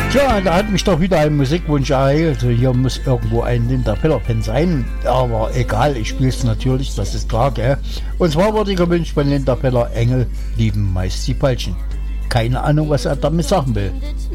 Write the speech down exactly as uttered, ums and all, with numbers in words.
Tja, da hat mich doch wieder ein Musikwunsch ereilt. Hier muss irgendwo ein Linda Peterpan sein. Aber egal, ich spiele es natürlich, das ist klar, gell? Und zwar wurde gewünscht von Linda Peller, Engel lieben meist die Falschen. Keine Ahnung, was er damit sagen will.